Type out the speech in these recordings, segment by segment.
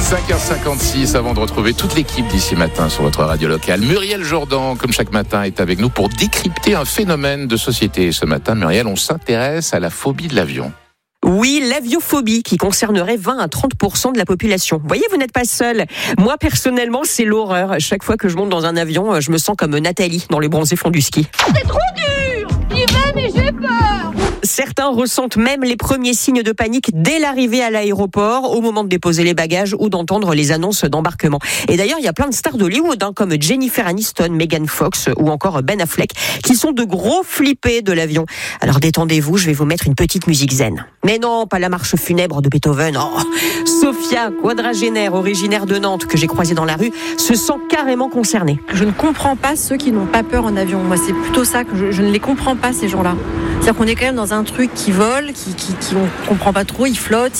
5h56 avant de retrouver toute l'équipe d'ici matin sur votre radio locale. Muriel Jourdan, comme chaque matin, est avec nous pour décrypter un phénomène de société. Et ce matin, Muriel, on s'intéresse à la phobie de l'avion. Oui, l'aviophobie qui concernerait 20 à 30% de la population. Vous voyez, vous n'êtes pas seul. Moi, personnellement, c'est l'horreur. Chaque fois que je monte dans un avion, je me sens comme Nathalie dans Les Bronzés font du ski. C'est trop dur! J'y vais, mais j'ai peur! Certains ressentent même les premiers signes de panique dès l'arrivée à l'aéroport, au moment de déposer les bagages ou d'entendre les annonces d'embarquement. Et d'ailleurs, il y a plein de stars d'Hollywood, comme Jennifer Aniston, Megan Fox ou encore Ben Affleck, qui sont de gros flippés de l'avion. Alors détendez-vous, je vais vous mettre une petite musique zen. Mais non, pas la marche funèbre de Beethoven. Sophia, quadragénaire, originaire de Nantes, que j'ai croisée dans la rue, se sent carrément concernée. Je ne comprends pas ceux qui n'ont pas peur en avion. Moi, c'est plutôt ça que je ne les comprends pas, ces gens-là. C'est-à-dire qu'on est quand même dans un truc qui vole, qui on comprend pas trop, il flotte,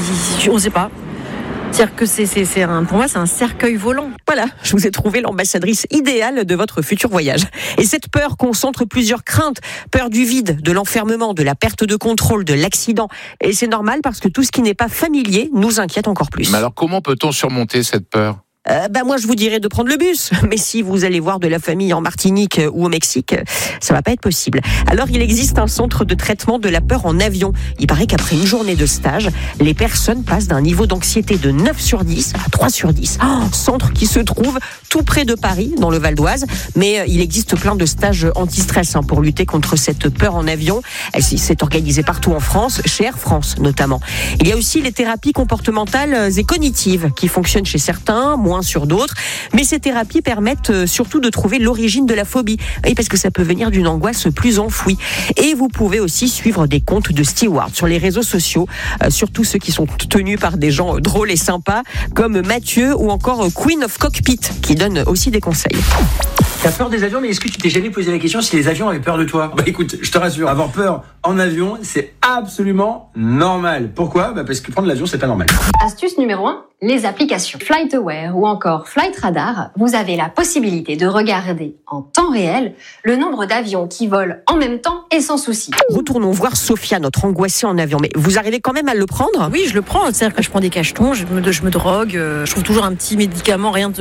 on sait pas. C'est-à-dire que pour moi, c'est un cercueil volant. Voilà, je vous ai trouvé l'ambassadrice idéale de votre futur voyage. Et cette peur concentre plusieurs craintes. Peur du vide, de l'enfermement, de la perte de contrôle, de l'accident. Et c'est normal parce que tout ce qui n'est pas familier nous inquiète encore plus. Mais alors, comment peut-on surmonter cette peur ? Moi, je vous dirais de prendre le bus. Mais si vous allez voir de la famille en Martinique ou au Mexique, ça va pas être possible. Alors, il existe un centre de traitement de la peur en avion. Il paraît qu'après une journée de stage, les personnes passent d'un niveau d'anxiété de 9 sur 10 à 3 sur 10. Centre qui se trouve tout près de Paris, dans le Val d'Oise. Mais il existe plein de stages anti-stress pour lutter contre cette peur en avion. C'est organisé partout en France, chez Air France notamment. Il y a aussi les thérapies comportementales et cognitives qui fonctionnent chez certains, moins sur d'autres, mais ces thérapies permettent surtout de trouver l'origine de la phobie, oui, parce que ça peut venir d'une angoisse plus enfouie. Et vous pouvez aussi suivre des comptes de stewards sur les réseaux sociaux, surtout ceux qui sont tenus par des gens drôles et sympas, comme Mathieu ou encore Queen of Cockpit, qui donne aussi des conseils. T'as peur des avions, mais est-ce que tu t'es jamais posé la question si les avions avaient peur de toi ? Bah écoute, je te rassure, avoir peur en avion, c'est absolument normal. Pourquoi ? Parce que prendre l'avion, c'est pas normal. Astuce numéro 1, les applications. FlightAware ou encore Flight Radar, vous avez la possibilité de regarder en temps réel le nombre d'avions qui volent en même temps et sans souci. Retournons voir Sophia, notre angoissée en avion. Mais vous arrivez quand même à le prendre ? Oui, je le prends. C'est-à-dire que je prends des cachetons, je me drogue, je trouve toujours un petit médicament, rien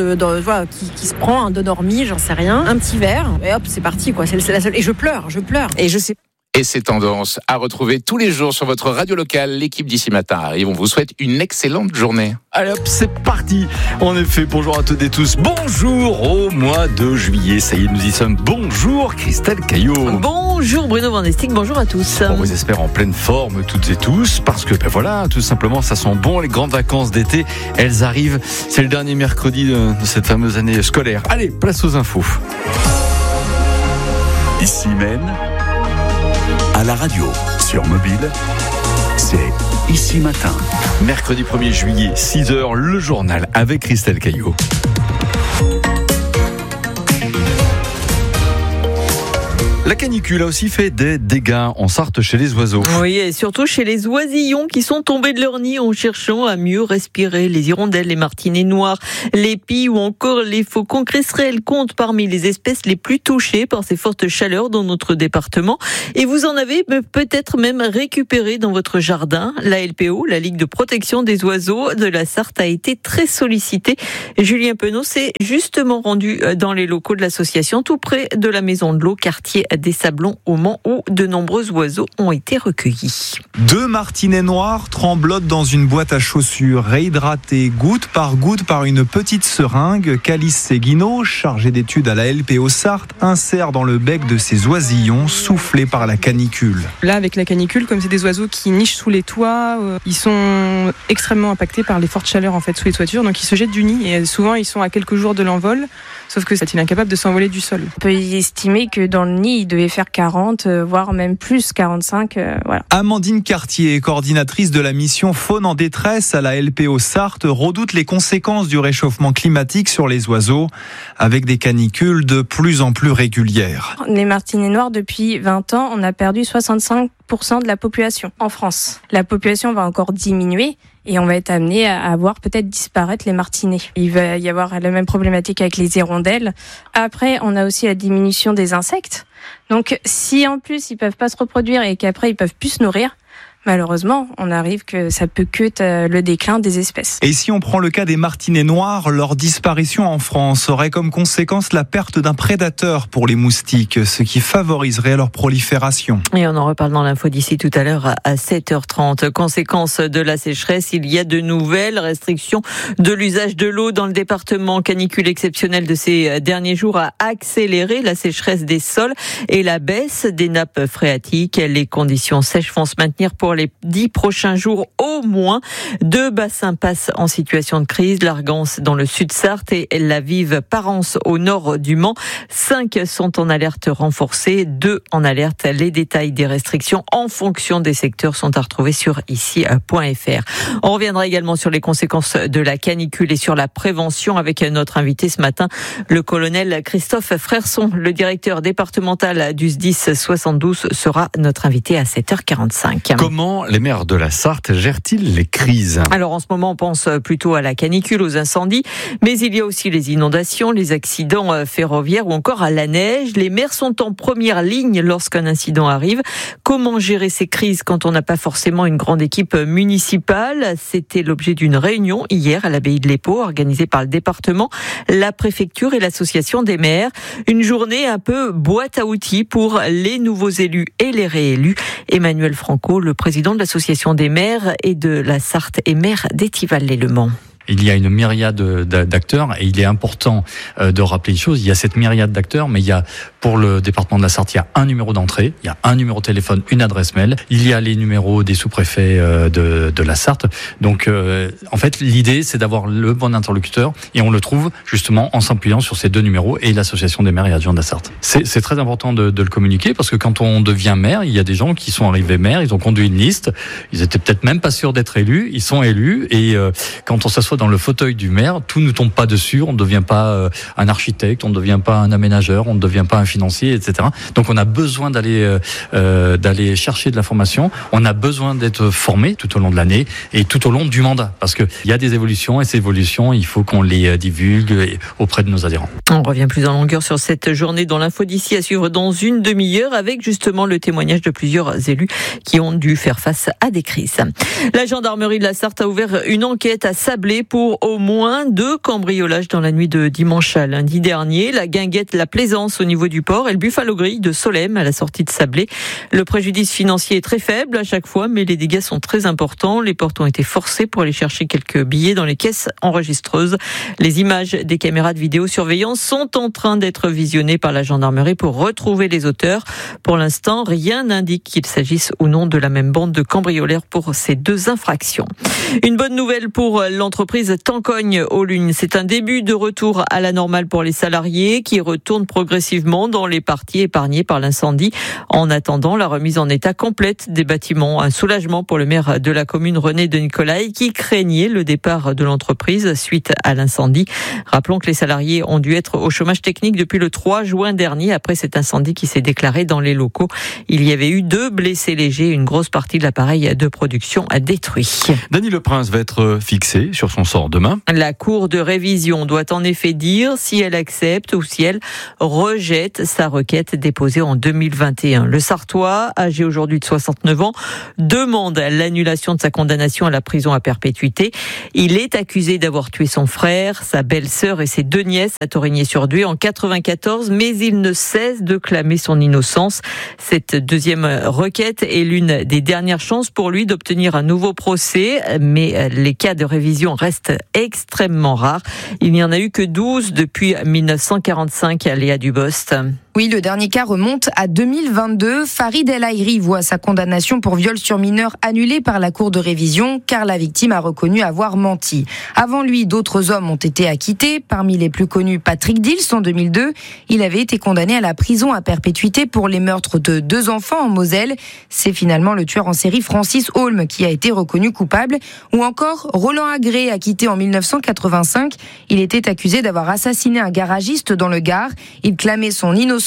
qui se prend, un Donormi, j'en sais rien. Un petit verre, et hop, c'est parti, quoi. C'est la seule. Et je pleure. Et je sais. Et ces tendances à retrouver tous les jours sur votre radio locale. L'équipe d'ici matin arrive. On vous souhaite une excellente journée. Allez hop, c'est parti. En effet, bonjour à toutes et tous. Bonjour au mois de juillet. Ça y est, nous y sommes. Bonjour Christelle Caillot. Bonjour Bruno Van Estic, bonjour à tous. On vous espère en pleine forme toutes et tous, parce que voilà, tout simplement, ça sent bon. Les grandes vacances d'été, elles arrivent. C'est le dernier mercredi de cette fameuse année scolaire. Allez, place aux infos. Ici même, à la radio, sur mobile, c'est Ici Matin. Mercredi 1er juillet, 6h, le journal avec Christelle Caillot. La canicule a aussi fait des dégâts en Sarthe chez les oiseaux. Oui, et surtout chez les oisillons qui sont tombés de leur nid en cherchant à mieux respirer. Les hirondelles, les martinets noirs, les pies ou encore les faucons cresserelles comptent parmi les espèces les plus touchées par ces fortes chaleurs dans notre département. Et vous en avez peut-être même récupéré dans votre jardin. La LPO, la Ligue de protection des oiseaux de la Sarthe, a été très sollicitée. Julien Penaud s'est justement rendu dans les locaux de l'association, tout près de la Maison de l'Eau, quartier des Sablons au Mans, où de nombreux oiseaux ont été recueillis. 2 martinets noirs tremblotent dans une boîte à chaussures, réhydratés goutte par une petite seringue. Calice Seguino, chargé d'études à la LPO Sarthe, insère dans le bec de ces oisillons soufflés par la canicule. Là, avec la canicule, comme c'est des oiseaux qui nichent sous les toits, ils sont extrêmement impactés par les fortes chaleurs sous les toitures, donc ils se jettent du nid et souvent ils sont à quelques jours de l'envol, sauf que c'est incapable de s'envoler du sol. On peut estimer que dans le nid, il devait faire 40, voire même plus, 45, voilà. Amandine Cartier, coordinatrice de la mission Faune en détresse à la LPO Sarthe, redoute les conséquences du réchauffement climatique sur les oiseaux, avec des canicules de plus en plus régulières. Les martinets noirs, depuis 20 ans, on a perdu 65% de la population en France. La population va encore diminuer et on va être amené à voir peut-être disparaître les martinets. Il va y avoir la même problématique avec les hirondelles. Après, on a aussi la diminution des insectes. Donc, si en plus ils peuvent pas se reproduire et qu'après ils peuvent plus se nourrir, malheureusement, on arrive que ça peut que le déclin des espèces. Et si on prend le cas des martinets noirs, leur disparition en France aurait comme conséquence la perte d'un prédateur pour les moustiques, ce qui favoriserait leur prolifération. Et on en reparle dans l'info d'ici tout à l'heure à 7h30. Conséquence de la sécheresse, il y a de nouvelles restrictions de l'usage de l'eau dans le département. Canicule exceptionnelle de ces derniers jours a accéléré la sécheresse des sols et la baisse des nappes phréatiques. Les conditions sèches vont se maintenir pour les 10 prochains jours au moins. 2 bassins passent en situation de crise, l'Argance dans le sud-Sarthe et la Vive Parence au nord du Mans. 5 sont en alerte renforcée, 2 en alerte. Les détails des restrictions en fonction des secteurs sont à retrouver sur ici.fr. On reviendra également sur les conséquences de la canicule et sur la prévention avec notre invité ce matin, le colonel Christophe Frerson, le directeur départemental du SDIS 72, sera notre invité à 7h45. Comment les maires de la Sarthe gèrent-ils les crises ? Alors en ce moment, on pense plutôt à la canicule, aux incendies, mais il y a aussi les inondations, les accidents ferroviaires ou encore à la neige. Les maires sont en première ligne lorsqu'un incident arrive. Comment gérer ces crises quand on n'a pas forcément une grande équipe municipale ? C'était l'objet d'une réunion hier à l'abbaye de l'Épau, organisée par le département, la préfecture et l'association des maires. Une journée un peu boîte à outils pour les nouveaux élus et les réélus. Emmanuel Franco, le président de l'association des maires et de la Sarthe et maire d'Étival-les-Le-Mans. Il y a une myriade d'acteurs et il est important de rappeler une chose. Il y a cette myriade d'acteurs, mais il y a, pour le département de la Sarthe, il y a un numéro d'entrée, il y a un numéro de téléphone, une adresse mail. Il y a les numéros des sous-préfets de la Sarthe. Donc, en fait, l'idée, c'est d'avoir le bon interlocuteur et on le trouve justement en s'appuyant sur ces 2 numéros et l'association des maires et adjoints de la Sarthe. C'est très important de le communiquer parce que quand on devient maire, il y a des gens qui sont arrivés maires, ils ont conduit une liste, ils étaient peut-être même pas sûrs d'être élus, ils sont élus et quand on s'assoit dans le fauteuil du maire, tout ne tombe pas dessus, on ne devient pas un architecte, on ne devient pas un aménageur, on ne devient pas un financier, etc. Donc on a besoin d'aller chercher de l'information, on a besoin d'être formé tout au long de l'année et tout au long du mandat, parce qu'il y a des évolutions et ces évolutions, il faut qu'on les divulgue auprès de nos adhérents. On revient plus en longueur sur cette journée dans l'info d'ici à suivre dans une demi-heure avec justement le témoignage de plusieurs élus qui ont dû faire face à des crises. La gendarmerie de la Sarthe a ouvert une enquête à Sablé pour au moins 2 cambriolages dans la nuit de dimanche à lundi dernier. La guinguette La Plaisance au niveau du port et le Buffalo Grill de Solesmes à la sortie de Sablé. Le préjudice financier est très faible à chaque fois, mais les dégâts sont très importants. Les portes ont été forcées pour aller chercher quelques billets dans les caisses enregistreuses. Les images des caméras de vidéosurveillance sont en train d'être visionnées par la gendarmerie pour retrouver les auteurs. Pour l'instant, rien n'indique qu'il s'agisse ou non de la même bande de cambrioleurs pour ces 2 infractions. Une bonne nouvelle pour l'entreprise Tancogne aux Lunes. C'est un début de retour à la normale pour les salariés qui retournent progressivement dans les parties épargnées par l'incendie. En attendant la remise en état complète des bâtiments. Un soulagement pour le maire de la commune, René de Nicolaï, qui craignait le départ de l'entreprise suite à l'incendie. Rappelons que les salariés ont dû être au chômage technique depuis le 3 juin dernier après cet incendie qui s'est déclaré dans les locaux. Il y avait eu 2 blessés légers, une grosse partie de l'appareil de production a détruit. Dany Leprince va être fixé sur son sort demain. La Cour de révision doit en effet dire si elle accepte ou si elle rejette sa requête déposée en 2021. Le Sartois, âgé aujourd'hui de 69 ans, demande l'annulation de sa condamnation à la prison à perpétuité. Il est accusé d'avoir tué son frère, sa belle-sœur et ses 2 nièces à Torigné-sur-Dué en 94, mais il ne cesse de clamer son innocence. Cette 2e requête est l'une des dernières chances pour lui d'obtenir un nouveau procès, mais les cas de révision restent extrêmement rares. Il n'y en a eu que 12 depuis 1945 à Léa Dubost. Oui, le dernier cas remonte à 2022. Farid El Aïri voit sa condamnation pour viol sur mineur annulée par la Cour de révision car la victime a reconnu avoir menti. Avant lui, d'autres hommes ont été acquittés. Parmi les plus connus, Patrick Dils en 2002. Il avait été condamné à la prison à perpétuité pour les meurtres de 2 enfants en Moselle. C'est finalement le tueur en série Francis Holm qui a été reconnu coupable. Ou encore Roland Agré, acquitté en 1985. Il était accusé d'avoir assassiné un garagiste dans le Gard. Il clamait son innocence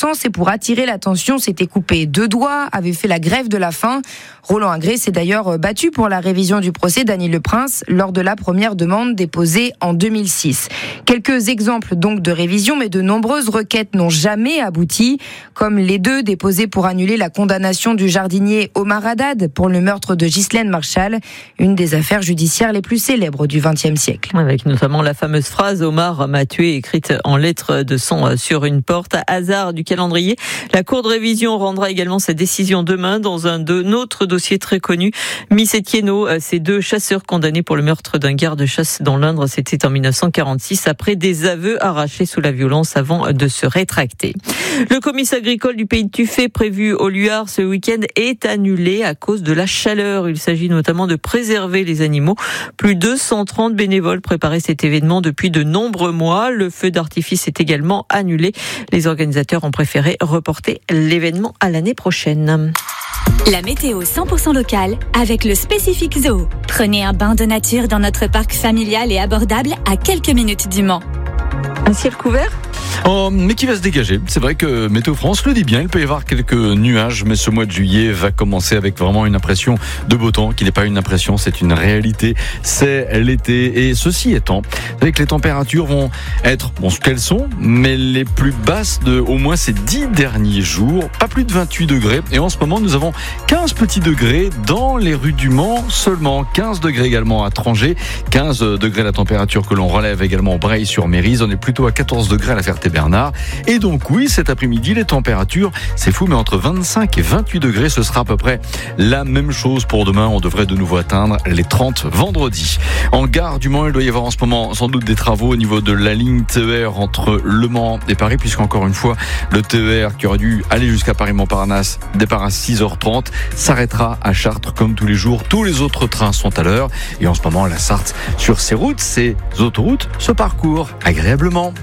sens et pour attirer l'attention s'était coupé 2 doigts, avait fait la grève de la faim. Roland Ingré s'est d'ailleurs battu pour la révision du procès d'Annie Le Prince lors de la première demande déposée en 2006. Quelques exemples donc de révision, mais de nombreuses requêtes n'ont jamais abouti, comme les 2 déposées pour annuler la condamnation du jardinier Omar Haddad pour le meurtre de Ghislaine Marchal, une des affaires judiciaires les plus célèbres du XXe siècle. Avec notamment la fameuse phrase « Omar m'a tué » écrite en lettres de sang sur une porte. À hasard du calendrier, la Cour de révision rendra également sa décision demain dans un autre dossier très connu. Miss et Thienot, ces 2 chasseurs condamnés pour le meurtre d'un garde-chasse dans l'Indre, c'était en 1946, après des aveux arrachés sous la violence avant de se rétracter. Le comice agricole du Pays de Tuffet prévu au Luard ce week-end est annulé à cause de la chaleur. Il s'agit notamment de préserver les animaux. Plus de 130 bénévoles préparaient cet événement depuis de nombreux mois. Le feu d'artifice est également annulé. Les organisateurs ont préféré reporter l'événement à l'année prochaine. La météo 100% locale avec le Spécifique Zoo. Prenez un bain de nature dans notre parc familial et abordable à quelques minutes du Mans. Un ciel couvert ? Mais qui va se dégager. C'est vrai que Météo France le dit bien, il peut y avoir quelques nuages, mais ce mois de juillet va commencer avec vraiment une impression de beau temps, qui n'est pas une impression, c'est une réalité. C'est l'été, et ceci étant, avec les températures vont être, ce qu'elles sont, mais les plus basses de au moins ces 10 derniers jours, pas plus de 28 degrés, et en ce moment nous avons 15 petits degrés dans les rues du Mans, seulement 15 degrés également à Trangé, 15 degrés la température que l'on relève également au Breil-sur-Mérise, on est plutôt à 14 degrés à la Ferté-Bernard. Et donc oui, cet après-midi, les températures, c'est fou, mais entre 25 et 28 degrés, ce sera à peu près la même chose pour demain. On devrait de nouveau atteindre les 30 vendredi. En gare du Mans, il doit y avoir en ce moment sans doute des travaux au niveau de la ligne TER entre Le Mans et Paris, puisqu'encore une fois, le TER qui aurait dû aller jusqu'à Paris-Montparnasse, départ à 6h30, s'arrêtera à Chartres comme tous les jours. Tous les autres trains sont à l'heure. Et en ce moment, la Sarthe, sur ses routes, ses autoroutes, se parcourt agréablement.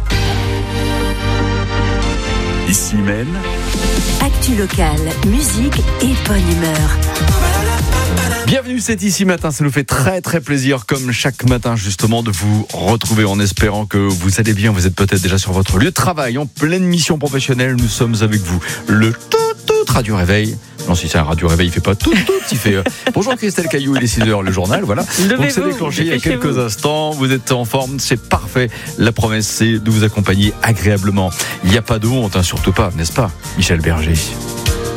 Ici même. Actu locale, musique et bonne humeur. Bienvenue, c'est Ici Matin, ça nous fait très très plaisir comme chaque matin justement de vous retrouver en espérant que vous allez bien, vous êtes peut-être déjà sur votre lieu de travail, en pleine mission professionnelle, nous sommes avec vous. Le tout Radio Réveil. Non, si c'est un Radio Réveil, il fait pas tout, il fait bonjour Christelle Caillou, il est 6h, le journal, voilà. Donc c'est déclenché il y a quelques instants, vous êtes en forme, c'est parfait. La promesse, c'est de vous accompagner agréablement. Il n'y a pas de honte, surtout pas, n'est-ce pas, Michel Berger?